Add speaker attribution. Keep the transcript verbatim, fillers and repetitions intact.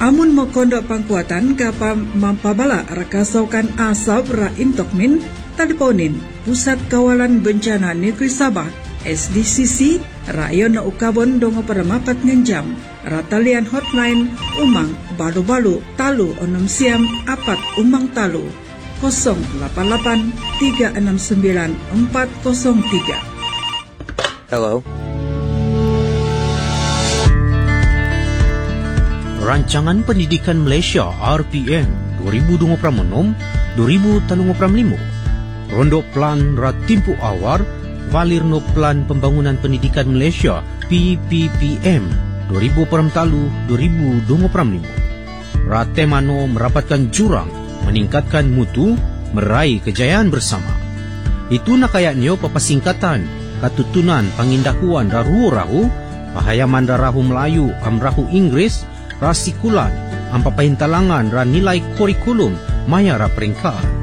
Speaker 1: Amun mo kondok pangkuatan kapa mampabala rakasaukan asap ra intokmin, teleponin Pusat Kawalan Bencana Negeri Sabah S D C C Rayon na ukabon dongo para mapat ngenjam ratalian hotline umang balu-balu talu onom siam apat umang talu kosong delapan delapan tiga enam sembilan empat kosong tiga.
Speaker 2: Hello.
Speaker 3: Rancangan Pendidikan Malaysia R P M dua ribu dua puluh enam dua ribu tiga puluh lima Rondo Plan Ratimpu Awar Valir no Plan Pembangunan Pendidikan Malaysia P P P M dua ribu dua puluh dua ribu dua puluh lima. Ratemano merapatkan jurang, meningkatkan mutu, meraih kejayaan bersama. Itu nakayaknya papasingkatan, katutunan pangindahuan raru-rahu, pahayaman rahu Melayu amrahu Inggris, rasikulan, ampapahintalangan ra nilai kurikulum maya ra peringkat.